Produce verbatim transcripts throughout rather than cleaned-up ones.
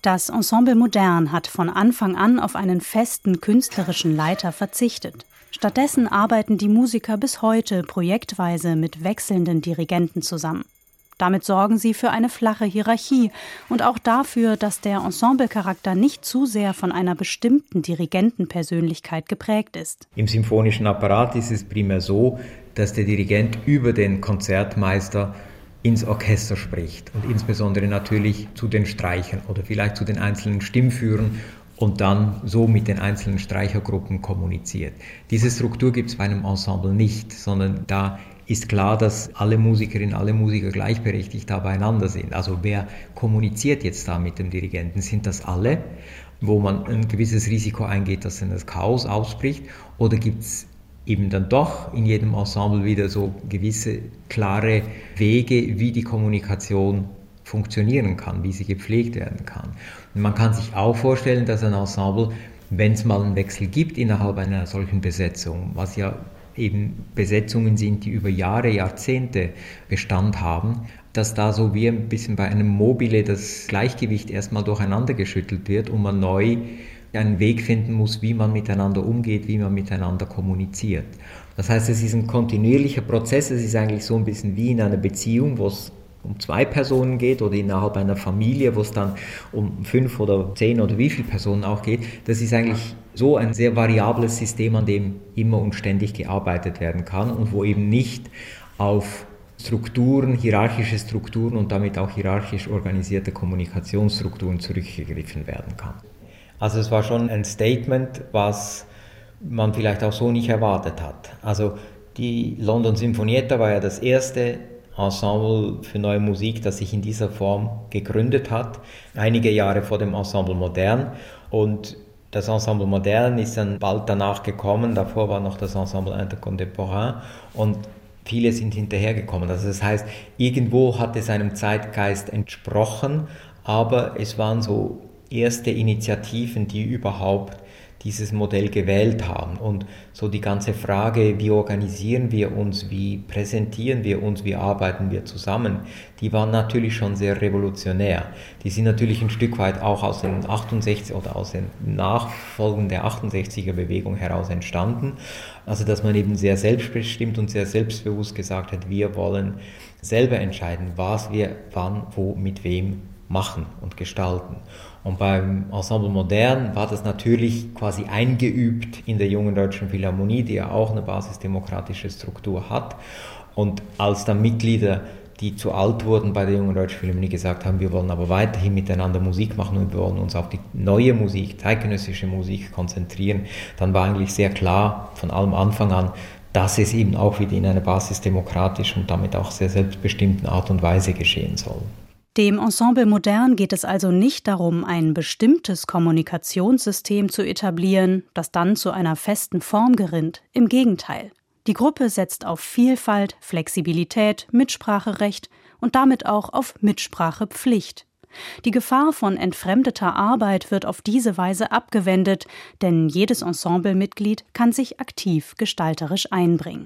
Das Ensemble Modern hat von Anfang an auf einen festen künstlerischen Leiter verzichtet. Stattdessen arbeiten die Musiker bis heute projektweise mit wechselnden Dirigenten zusammen. Damit sorgen sie für eine flache Hierarchie und auch dafür, dass der Ensemblecharakter nicht zu sehr von einer bestimmten Dirigentenpersönlichkeit geprägt ist. Im symphonischen Apparat ist es primär so, dass der Dirigent über den Konzertmeister ins Orchester spricht und insbesondere natürlich zu den Streichern oder vielleicht zu den einzelnen Stimmführern und dann so mit den einzelnen Streichergruppen kommuniziert. Diese Struktur gibt es bei einem Ensemble nicht, sondern da ist klar, dass alle Musikerinnen, alle Musiker gleichberechtigt da beieinander sind. Also wer kommuniziert jetzt da mit dem Dirigenten? Sind das alle, wo man ein gewisses Risiko eingeht, dass dann das Chaos ausbricht? Oder gibt es eben dann doch in jedem Ensemble wieder so gewisse klare Wege, wie die Kommunikation funktionieren kann, wie sie gepflegt werden kann? Und man kann sich auch vorstellen, dass ein Ensemble, wenn es mal einen Wechsel gibt innerhalb einer solchen Besetzung, was ja eben Besetzungen sind, die über Jahre, Jahrzehnte Bestand haben, dass da so wie ein bisschen bei einem Mobile das Gleichgewicht erstmal durcheinander geschüttelt wird und man neu einen Weg finden muss, wie man miteinander umgeht, wie man miteinander kommuniziert. Das heißt, es ist ein kontinuierlicher Prozess, es ist eigentlich so ein bisschen wie in einer Beziehung, wo es um zwei Personen geht oder innerhalb einer Familie, wo es dann um fünf oder zehn oder wie viele Personen auch geht. Das ist eigentlich so ein sehr variables System, an dem immer und ständig gearbeitet werden kann und wo eben nicht auf Strukturen, hierarchische Strukturen und damit auch hierarchisch organisierte Kommunikationsstrukturen zurückgegriffen werden kann. Also es war schon ein Statement, was man vielleicht auch so nicht erwartet hat. Also die London Sinfonietta war ja das erste Ensemble für neue Musik, das sich in dieser Form gegründet hat, einige Jahre vor dem Ensemble Modern. Und das Ensemble Modern ist dann bald danach gekommen, davor war noch das Ensemble Intercontemporain und viele sind hinterhergekommen. Also das heißt, irgendwo hat es einem Zeitgeist entsprochen, aber es waren so erste Initiativen, die überhaupt dieses Modell gewählt haben. Und so die ganze Frage, wie organisieren wir uns, wie präsentieren wir uns, wie arbeiten wir zusammen, die waren natürlich schon sehr revolutionär. Die sind natürlich ein Stück weit auch aus den achtundsechziger oder aus den Nachfolgen der achtundsechziger Bewegung heraus entstanden. Also dass man eben sehr selbstbestimmt und sehr selbstbewusst gesagt hat, wir wollen selber entscheiden, was wir wann, wo, mit wem machen und gestalten. Und beim Ensemble Modern war das natürlich quasi eingeübt in der Jungen Deutschen Philharmonie, die ja auch eine basisdemokratische Struktur hat. Und als dann Mitglieder, die zu alt wurden bei der Jungen Deutschen Philharmonie, gesagt haben, wir wollen aber weiterhin miteinander Musik machen und wir wollen uns auf die neue Musik, zeitgenössische Musik konzentrieren, dann war eigentlich sehr klar von allem Anfang an, dass es eben auch wieder in einer basisdemokratischen und damit auch sehr selbstbestimmten Art und Weise geschehen soll. Dem Ensemble Modern geht es also nicht darum, ein bestimmtes Kommunikationssystem zu etablieren, das dann zu einer festen Form gerinnt. Im Gegenteil. Die Gruppe setzt auf Vielfalt, Flexibilität, Mitspracherecht und damit auch auf Mitsprachepflicht. Die Gefahr von entfremdeter Arbeit wird auf diese Weise abgewendet, denn jedes Ensemblemitglied kann sich aktiv gestalterisch einbringen.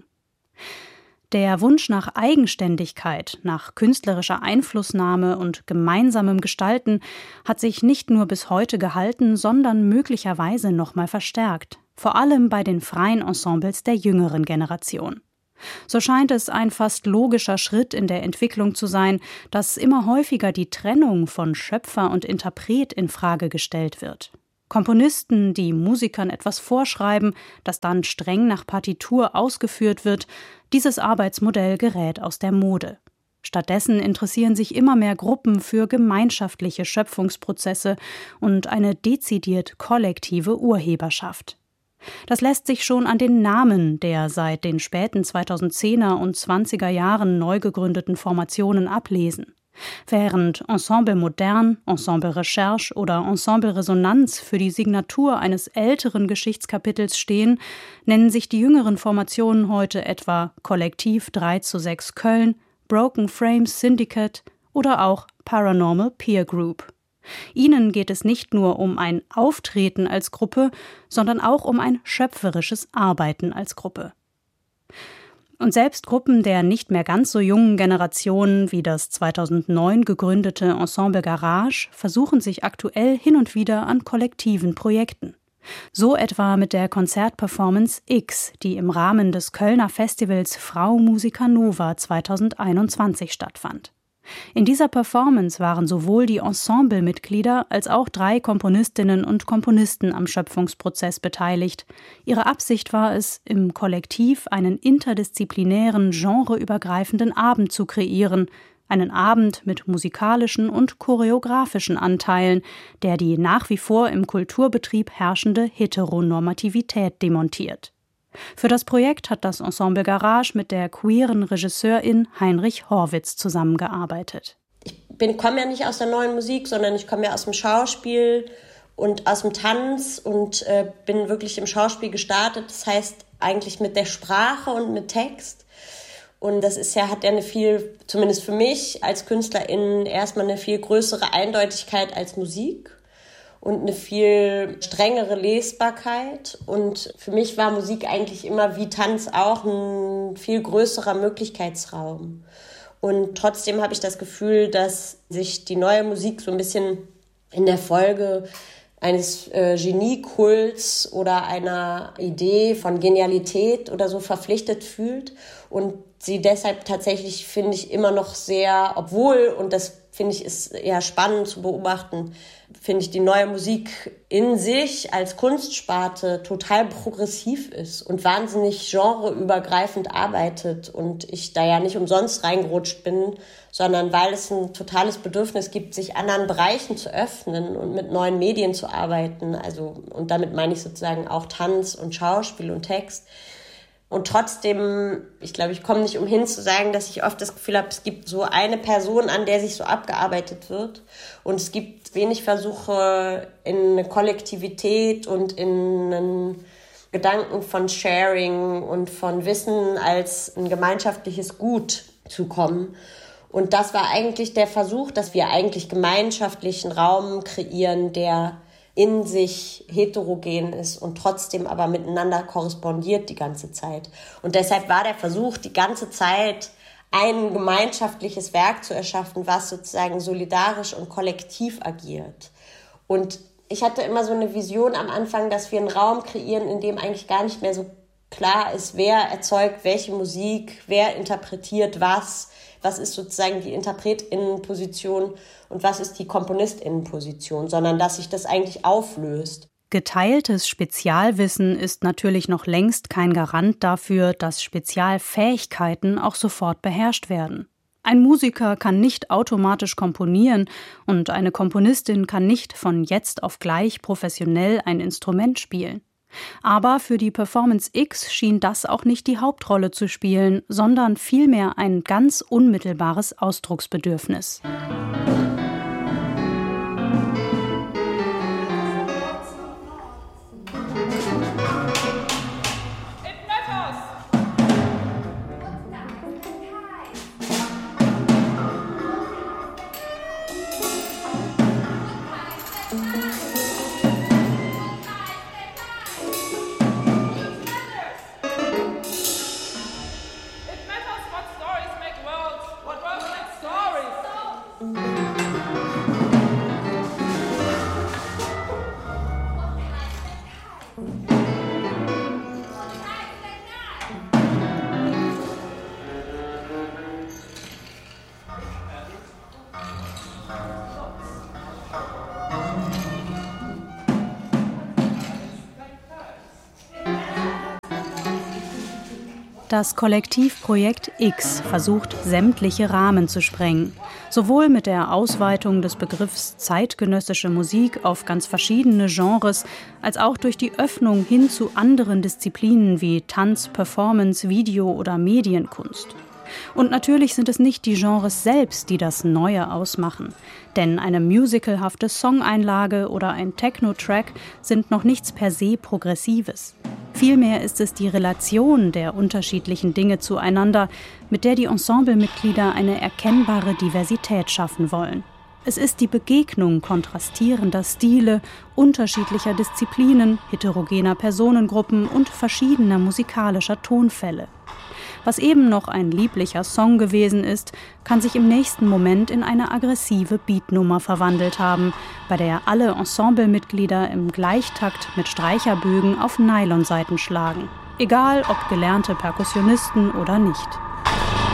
Der Wunsch nach Eigenständigkeit, nach künstlerischer Einflussnahme und gemeinsamem Gestalten hat sich nicht nur bis heute gehalten, sondern möglicherweise nochmal verstärkt, vor allem bei den freien Ensembles der jüngeren Generation. So scheint es ein fast logischer Schritt in der Entwicklung zu sein, dass immer häufiger die Trennung von Schöpfer und Interpret in Frage gestellt wird. Komponisten, die Musikern etwas vorschreiben, das dann streng nach Partitur ausgeführt wird, dieses Arbeitsmodell gerät aus der Mode. Stattdessen interessieren sich immer mehr Gruppen für gemeinschaftliche Schöpfungsprozesse und eine dezidiert kollektive Urheberschaft. Das lässt sich schon an den Namen der seit den späten zweitausendzehner und zwanziger Jahren neu gegründeten Formationen ablesen. Während Ensemble Modern, Ensemble Recherche oder Ensemble Resonanz für die Signatur eines älteren Geschichtskapitels stehen, nennen sich die jüngeren Formationen heute etwa Kollektiv drei zu sechs Köln, Broken Frames Syndicate oder auch Paranormal Peer Group. Ihnen geht es nicht nur um ein Auftreten als Gruppe, sondern auch um ein schöpferisches Arbeiten als Gruppe. Und selbst Gruppen der nicht mehr ganz so jungen Generationen wie das zweitausendneun gegründete Ensemble Garage versuchen sich aktuell hin und wieder an kollektiven Projekten. So etwa mit der Konzertperformance X, die im Rahmen des Kölner Festivals Frau Musica Nova zweitausendeinundzwanzig stattfand. In dieser Performance waren sowohl die Ensemblemitglieder als auch drei Komponistinnen und Komponisten am Schöpfungsprozess beteiligt. Ihre Absicht war es, im Kollektiv einen interdisziplinären, genreübergreifenden Abend zu kreieren, einen Abend mit musikalischen und choreografischen Anteilen, der die nach wie vor im Kulturbetrieb herrschende Heteronormativität demontiert. Für das Projekt hat das Ensemble Garage mit der queeren Regisseurin Heinrich Horwitz zusammengearbeitet. Ich bin, komme ja nicht aus der neuen Musik, sondern ich komme ja aus dem Schauspiel und aus dem Tanz und äh, bin wirklich im Schauspiel gestartet. Das heißt eigentlich mit der Sprache und mit Text. Und das ist ja, hat ja eine viel, zumindest für mich als KünstlerInnen, erstmal eine viel größere Eindeutigkeit als Musik. Und eine viel strengere Lesbarkeit. Und für mich war Musik eigentlich immer wie Tanz auch ein viel größerer Möglichkeitsraum. Und trotzdem habe ich das Gefühl, dass sich die neue Musik so ein bisschen in der Folge eines äh, Geniekults oder einer Idee von Genialität oder so verpflichtet fühlt. Und sie deshalb tatsächlich, finde ich, immer noch sehr, obwohl, und das finde ich, ist eher spannend zu beobachten, finde ich, die neue Musik in sich als Kunstsparte total progressiv ist und wahnsinnig genreübergreifend arbeitet und ich da ja nicht umsonst reingerutscht bin, sondern weil es ein totales Bedürfnis gibt, sich anderen Bereichen zu öffnen und mit neuen Medien zu arbeiten. Also, und damit meine ich sozusagen auch Tanz und Schauspiel und Text. Und trotzdem, ich glaube, ich komme nicht umhin zu sagen, dass ich oft das Gefühl habe, es gibt so eine Person, an der sich so abgearbeitet wird. Und es gibt wenig Versuche in eine Kollektivität und in einen Gedanken von Sharing und von Wissen als ein gemeinschaftliches Gut zu kommen. Und das war eigentlich der Versuch, dass wir eigentlich gemeinschaftlichen Raum kreieren, der in sich heterogen ist und trotzdem aber miteinander korrespondiert die ganze Zeit. Und deshalb war der Versuch, die ganze Zeit ein gemeinschaftliches Werk zu erschaffen, was sozusagen solidarisch und kollektiv agiert. Und ich hatte immer so eine Vision am Anfang, dass wir einen Raum kreieren, in dem eigentlich gar nicht mehr so klar ist, wer erzeugt welche Musik, wer interpretiert was, was ist sozusagen die InterpretInnenposition und was ist die KomponistInnenposition, sondern dass sich das eigentlich auflöst. Geteiltes Spezialwissen ist natürlich noch längst kein Garant dafür, dass Spezialfähigkeiten auch sofort beherrscht werden. Ein Musiker kann nicht automatisch komponieren und eine Komponistin kann nicht von jetzt auf gleich professionell ein Instrument spielen. Aber für die Performance X schien das auch nicht die Hauptrolle zu spielen, sondern vielmehr ein ganz unmittelbares Ausdrucksbedürfnis. Das Kollektivprojekt X versucht, sämtliche Rahmen zu sprengen, sowohl mit der Ausweitung des Begriffs zeitgenössische Musik auf ganz verschiedene Genres, als auch durch die Öffnung hin zu anderen Disziplinen wie Tanz, Performance, Video oder Medienkunst. Und natürlich sind es nicht die Genres selbst, die das Neue ausmachen. Denn eine musicalhafte Songeinlage oder ein Techno-Track sind noch nichts per se Progressives. Vielmehr ist es die Relation der unterschiedlichen Dinge zueinander, mit der die Ensemblemitglieder eine erkennbare Diversität schaffen wollen. Es ist die Begegnung kontrastierender Stile, unterschiedlicher Disziplinen, heterogener Personengruppen und verschiedener musikalischer Tonfälle. Was eben noch ein lieblicher Song gewesen ist, kann sich im nächsten Moment in eine aggressive Beatnummer verwandelt haben, bei der alle Ensemblemitglieder im Gleichtakt mit Streicherbögen auf Nylonsaiten schlagen. Egal ob gelernte Perkussionisten oder nicht.